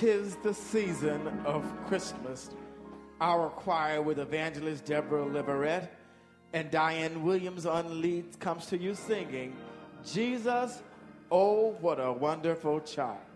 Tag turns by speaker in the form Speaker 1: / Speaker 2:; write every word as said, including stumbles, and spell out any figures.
Speaker 1: 'Tis the season of Christmas. Our choir with evangelist Deborah Liverette and Diane Williams on leads comes to you singing, Jesus, oh, what a wonderful child.